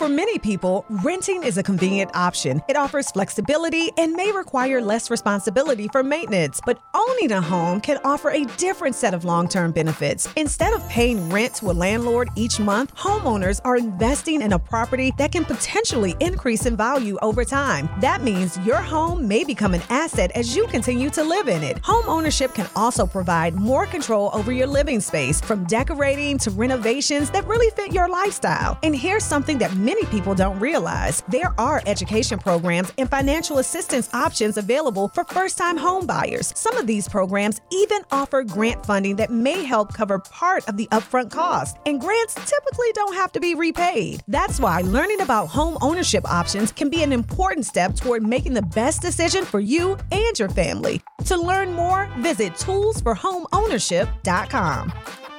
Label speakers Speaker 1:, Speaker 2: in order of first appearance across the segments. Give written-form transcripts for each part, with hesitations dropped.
Speaker 1: For many people, renting is a convenient option. It offers flexibility and may require less responsibility for maintenance. But owning a home can offer a different set of long-term benefits. Instead of paying rent to a landlord each month, homeowners are investing in a property that can potentially increase in value over time. That means your home may become an asset as you continue to live in it. Home ownership can also provide more control over your living space, from decorating to renovations that really fit your lifestyle. And here's something that many people don't realize. There are education programs and financial assistance options available for first-time home buyers. Some of these programs even offer grant funding that may help cover part of the upfront cost. And grants typically don't have to be repaid. That's why learning about home ownership options can be an important step toward making the best decision for you and your family. To learn more, visit toolsforhomeownership.com.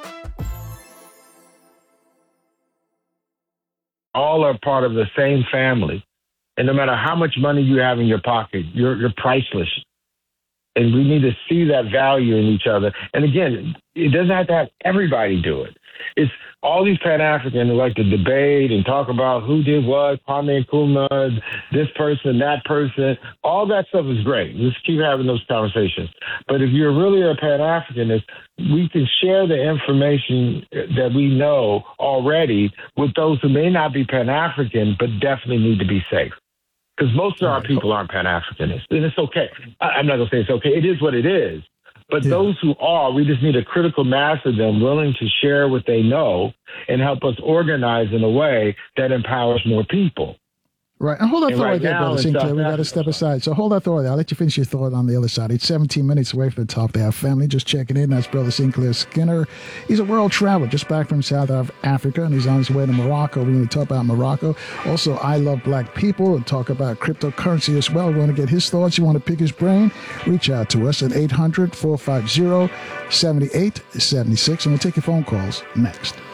Speaker 2: All are part of the same family. And no matter how much money you have in your pocket, you're priceless. And we need to see that value in each other. And again, it doesn't have to have everybody do it. It's all these Pan-Africans who like to debate and talk about who did what, Kwame Nkrumah, this person, that person. All that stuff is great. Let's keep having those conversations. But if you're really a Pan-Africanist, we can share the information that we know already with those who may not be Pan-African, but definitely need to be safe. Because most of our people aren't Pan-Africanists. And it's okay. I'm not going to say it's okay. It is what it is. But those who are, we just need a critical mass of them willing to share what they know and help us organize in a way that empowers more people.
Speaker 3: Right. And hold that thought right there, Brother Sinclair. We got to step aside. So hold that thought there. I'll let you finish your thought on the other side. It's 17 minutes away from the top there. Family just checking in. That's Brother Sinclair Skinner. He's a world traveler just back from South Africa, and he's on his way to Morocco. We're going to talk about Morocco. Also, I Love Black People, and talk about cryptocurrency as well. We want to get his thoughts. You want to pick his brain? Reach out to us at 800-450-7876, and we'll take your phone calls next.